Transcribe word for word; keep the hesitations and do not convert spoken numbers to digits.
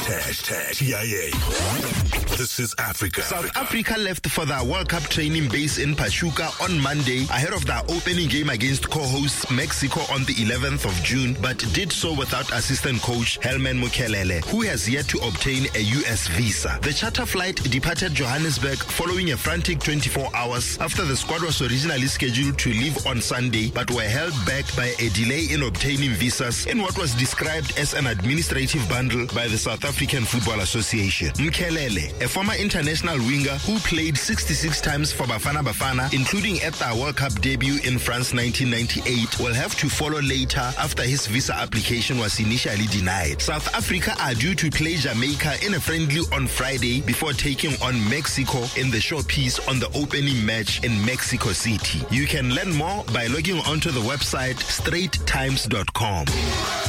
Hashtag T I A. This is Africa. South Africa left for the World Cup training base in Pachuca on Monday ahead of the opening game against co-hosts Mexico on the eleventh of June, but did so without assistant coach Helman Mukelele, who has yet to obtain a U S visa. The charter flight departed Johannesburg following a frantic twenty-four hours after the squad was originally scheduled to leave on Sunday, but were held back by a delay in obtaining visas in what was described as an administrative bundle by the South African Football Association. Mukelele, a former international winger who played sixty-six times for Bafana Bafana, including at the World Cup debut in France nineteen ninety-eight, will have to follow later after his visa application was initially denied. South Africa are due to play Jamaica in a friendly on Friday before taking on Mexico in the showpiece on the opening match in Mexico City. You can learn more by logging onto the website straight times dot com.